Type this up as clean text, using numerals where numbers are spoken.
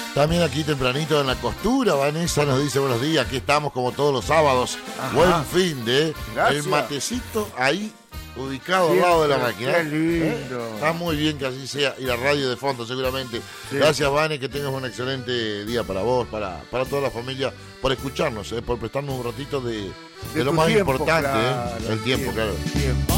También aquí tempranito en la costura, Vanessa nos dice buenos días, aquí estamos como todos los sábados. Ajá. Buen fin de Gracias. el matecito ahí ubicado Siempre, al lado de la máquina. qué lindo. Está muy bien que así sea, y la radio de fondo seguramente. Sí. Gracias, Vane, que tengas un excelente día para vos, para toda la familia, por escucharnos, por prestarnos un ratito de lo tu más tiempo, importante, claro, el tiempo, claro. tiempo.